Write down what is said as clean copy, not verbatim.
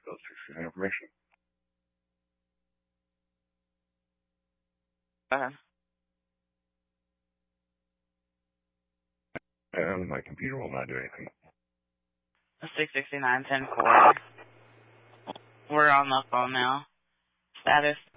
those pieces of information. And my computer will not do anything. 669-10-4. We're on the phone now. Status